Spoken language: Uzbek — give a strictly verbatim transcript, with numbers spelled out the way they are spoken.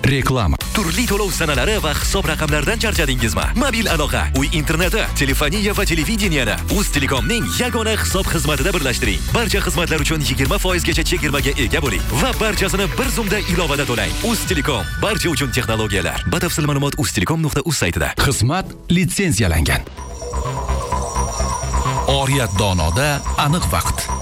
Reklama. Turli to'lov sanalari va hisob raqamlaridan charchadingizmi? Mobil aloqa, uy interneti, telefoniya va televideniyani Uztelecomning yagona hisob xizmatida birlashtiring. Barcha xizmatlar uchun yigirma foiz gacha chegirmaga ega bo'ling va barchasini bir zumda ilovada to'lang. Uztelecom, barcha uchun texnologiyalar. Batafsil ma'lumot uztelecom nuqta uz saytida. Xizmat litsenziyalangan. Oriyat donoda aniq vaqt.